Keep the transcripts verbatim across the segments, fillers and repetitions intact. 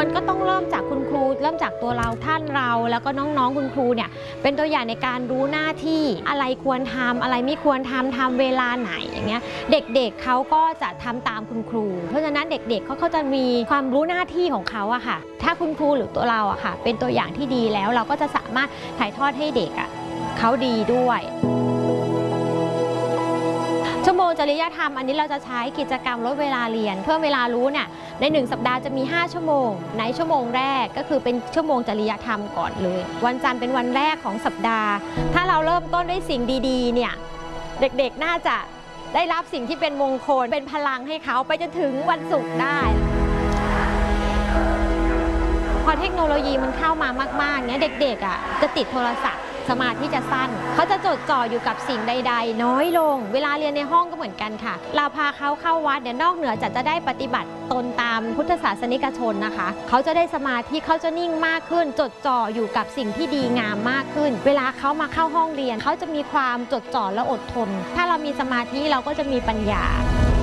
มันก็ต้องเริ่มจากคุณครูเริ่มจากตัวเราท่านเราแล้วก็น้องๆคุณครูเนี่ยเป็นตัวอย่างในการรู้หน้าที่อะไรควรทำอะไรไม่ควรทำทำเวลาไหนอย่างเงี้ยเด็กๆ เด็กเขาก็จะทำตามคุณครูเพราะฉะนั้นเด็กๆเขาเขาจะมีความรู้หน้าที่ของเขาอะค่ะถ้าคุณครูหรือตัวเราอะค่ะเป็นตัวอย่างที่ดีแล้วเราก็จะสามารถถ่ายทอดให้เด็กอะเขาดีด้วยชั่วโมงจริยธรรมอันนี้เราจะใช้กิจกรรมลดเวลาเรียนเพิ่มเวลารู้เนี่ยในหนึ่งสัปดาห์จะมีห้าชั่วโมงในชั่วโมงแรกก็คือเป็นชั่วโมงจริยธรรมก่อนเลยวันจันทร์เป็นวันแรกของสัปดาห์ถ้าเราเริ่มต้นด้วยสิ่งดีๆเนี่ยเด็กๆน่าจะได้รับสิ่งที่เป็นมงคลเป็นพลังให้เขาไปจนถึงวันศุกร์ได้พอเทคโนโลยีมันเข้ามามากๆเนี่ยเด็กๆอ่ะจะติดโทรศัพท์สมาธิจะสั้นเขาจะจดจ่ออยู่กับสิ่งใดๆน้อยลงเวลาเรียนในห้องก็เหมือนกันค่ะเราพาเขาเข้าวัดเดี๋ยวนอกเหนือจากจะได้ปฏิบัติตนตามพุทธศาสนิกชนนะคะเขาจะได้สมาธิเขาจะนิ่งมากขึ้นจดจ่ออยู่กับสิ่งที่ดีงามมากขึ้นเวลาเขามาเข้าห้องเรียนเขาจะมีความจดจ่อและอดทนถ้าเรามีสมาธิเราก็จะมีปัญญา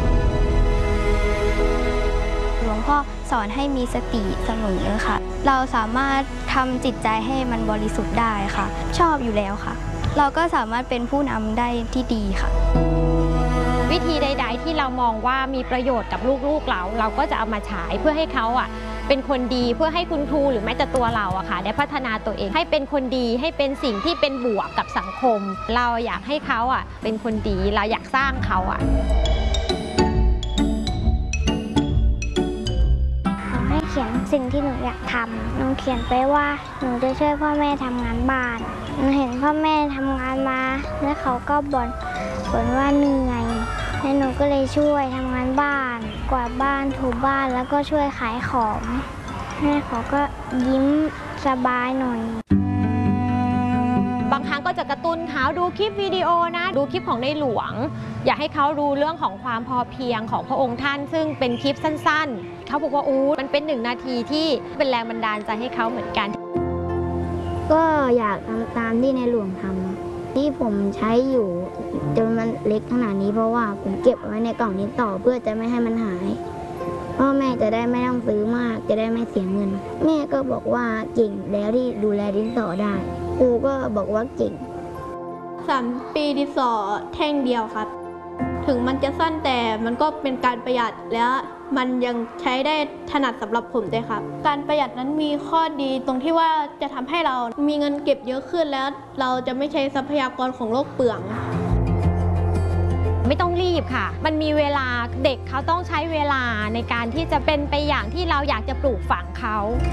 หลวงพ่อสอนให้มีสติเสมอค่ะเราสามารถทำจิตใจให้มันบริสุทธิ์ได้ค่ะชอบอยู่แล้วค่ะเราก็สามารถเป็นผู้นำได้ที่ดีค่ะวิธีใดๆที่เรามองว่ามีประโยชน์กับลูกๆเราเราก็จะเอามาใช้เพื่อให้เขาอ่ะเป็นคนดีเพื่อให้คุณครูหรือแม้แต่ตัวเราอะค่ะได้พัฒนาตัวเองให้เป็นคนดีให้เป็นสิ่งที่เป็นบวกกับสังคมเราอยากให้เขาอ่ะเป็นคนดีเราอยากสร้างเขาอ่ะเขียนสิ่งที่หนูอยากทำหนูเขียนไปว่าหนูจะช่วยพ่อแม่ทำงานบ้านหนูเห็นพ่อแม่ทำงานมาแล้วเขาก็บ่นบ่นว่าเหนื่อยแล้วหนูก็เลยช่วยทำงานบ้านกวาดบ้านถูบ้านแล้วก็ช่วยขายของแม่เขาก็ยิ้มสบายหน่อยบางครั้งก็จะกระตุ้นเขาดูคลิปวิดีโอนะดูคลิปของในหลวงอยากให้เขารู้เรื่องของความพอเพียงของพระองค์ท่านซึ่งเป็นคลิปสั้นๆเขาบอกว่าอู้มันเป็นหนึ่งนาทีที่เป็นแรงบันดาลใจให้เขาเหมือนกันก็อยากทำตามที่ในหลวงทำที่ผมใช้อยู่จนมันเล็กขนาดนี้เพราะว่าผมเก็บไว้ในกล่องดินสอเพื่อจะไม่ให้มันหายพ่อแม่จะได้ไม่ต้องซื้อมากจะได้ไม่เสียเงินแม่ก็บอกว่าเก่งแล้วที่ดูแลดินสอได้ครูก็บอกว่าเก่งสามปีดินสอแท่งเดียวครับถึงมันจะสั้นแต่มันก็เป็นการประหยัดและมันยังใช้ได้ถนัดสำหรับผมด้วยครับการประหยัดนั้นมีข้อดีตรงที่ว่าจะทำให้เรามีเงินเก็บเยอะขึ้นแล้วเราจะไม่ใช้ทรัพยากรของโลกเปลืองไม่ต้องรีบค่ะมันมีเวลาเด็กเขาต้องใช้เวลาในการที่จะเป็นไปอย่างที่เราอยากจะปลูกฝังเขา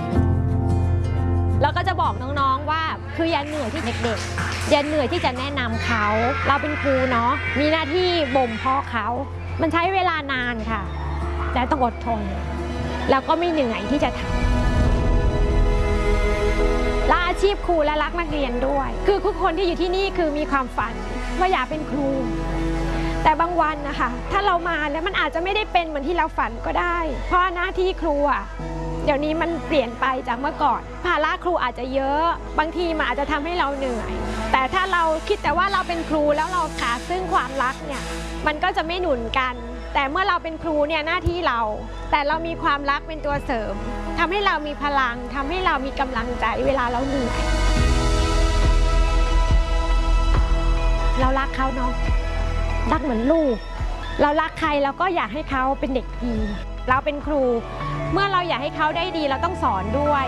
แล้วก็จะบอกน้องๆว่าคืออย่าเหนื่อยที่เด็กๆอย่าเหนื่อยที่จะแนะนำเขาเราเป็นครูเนาะมีหน้าที่บ่มเพาะเขามันใช้เวลานานค่ะแต่ต้องอดทนแล้วก็ไม่เหนื่อยที่จะทำและอาชีพครูและรักนักเรียนด้วยคือทุกคนที่อยู่ที่นี่คือมีความฝันว่าอยากเป็นครูแต่บางวันนะคะถ้าเรามาแล้วมันอาจจะไม่ได้เป็นเหมือนที่เราฝันก็ได้เพราะหน้าที่ครูอ่ะเดี๋ยวนี้มันเปลี่ยนไปจากเมื่อก่อนภาระครูอาจจะเยอะบางทีมันอาจจะทำให้เราเหนื่อยแต่ถ้าเราคิดแต่ว่าเราเป็นครูแล้วเราขาดซึ่งความรักเนี่ยมันก็จะไม่หนุนกันแต่เมื่อเราเป็นครูเนี่ยหน้าที่เราแต่เรามีความรักเป็นตัวเสริมทำให้เรามีพลังทำให้เรามีกำลังใจเวลาเราเหนื่อยเรารักเขาเนาะรักเหมือนลูกเรารักใครเราก็อยากให้เขาเป็นเด็กดีเราเป็นครูเมื่อเราอยากให้เขาได้ดีเราต้องสอนด้วย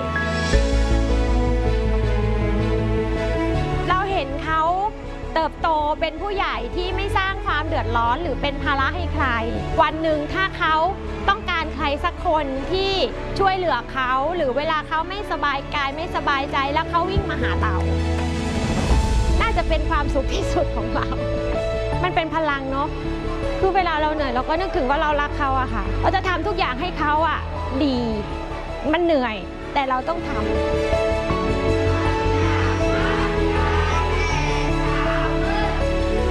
เราเห็นเขาเติบโตเป็นผู้ใหญ่ที่ไม่สร้างความเดือดร้อนหรือเป็นภาระให้ใครวันหนึ่งถ้าเขาต้องการใครสักคนที่ช่วยเหลือเขาหรือเวลาเขาไม่สบายกายไม่สบายใจแล้วเขาวิ่งมาหาเราน่าจะเป็นความสุขที่สุดของเรามันเป็นพลังเนาะคือเวลาเราเหนื่อยเราก็นึกถึงว่าเรารักเขาอะค่ะเราจะทำทุกอย่างให้เขาอะดีมันเหนื่อยแต่เราต้องทำ